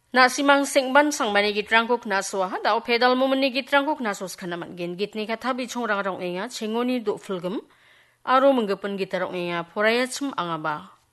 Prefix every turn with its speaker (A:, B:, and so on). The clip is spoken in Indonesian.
A: Na simang singban sangbani gitrangkuk naswa da pedal momeni gitrangkuk nasos khanaman gen gitni kathabi chongrang rong enga chengoni do fulgum aro menggepun gitarong enga porayachim angaba.